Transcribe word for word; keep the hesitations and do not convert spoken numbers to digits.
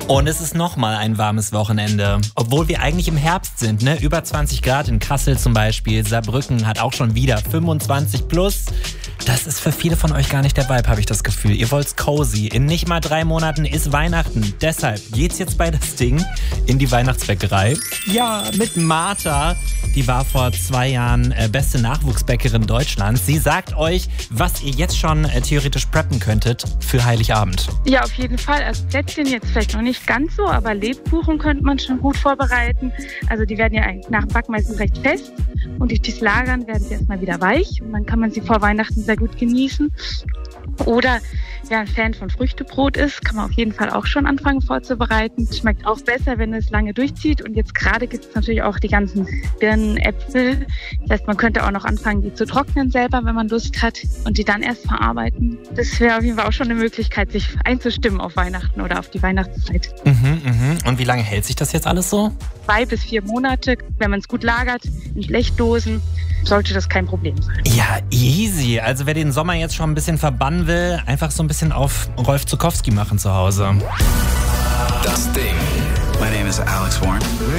Und es ist nochmal ein warmes Wochenende. Obwohl wir eigentlich im Herbst sind, ne? Über zwanzig Grad in Kassel zum Beispiel. Saarbrücken hat auch schon wieder fünfundzwanzig plus. Das ist für viele von euch gar nicht der Vibe, habe ich das Gefühl. Ihr wollt's cozy. In nicht mal drei Monaten ist Weihnachten. Deshalb geht's jetzt bei das Ding in die Weihnachtsbäckerei. Ja, mit Martha. Die war vor zwei Jahren äh, beste Nachwuchsbäckerin Deutschlands. Sie sagt euch, was ihr jetzt schon äh, theoretisch preppen könntet für Heiligabend. Ja, auf jeden Fall. Also Plätzchen jetzt vielleicht noch nicht ganz so, aber Lebkuchen könnte man schon gut vorbereiten. Also die werden ja eigentlich nach dem Backen meistens recht fest. Und durch das Lagern werden sie erstmal wieder weich. Und dann kann man sie vor Weihnachten sehr gut genießen. Oder wer ein Fan von Früchtebrot ist, kann man auf jeden Fall auch schon anfangen vorzubereiten. Schmeckt auch besser, wenn es lange durchzieht. Und jetzt gerade gibt es natürlich auch die ganzen Birnen, Äpfel. Das heißt, man könnte auch noch anfangen, die zu trocknen selber, wenn man Lust hat. Und die dann erst verarbeiten. Das wäre auf jeden Fall auch schon eine Möglichkeit, sich einzustimmen auf Weihnachten oder auf die Weihnachtszeit. Mhm, mhm. Und wie lange hält sich das jetzt alles so? Zwei bis vier Monate, wenn man es gut lagert, in Blechdosen, sollte das kein Problem sein. Ja, easy. Also wer den Sommer jetzt schon ein bisschen verbannen will, einfach so ein bisschen auf Rolf Zuckowski machen zu Hause. Das Ding. My name is Alex Warren.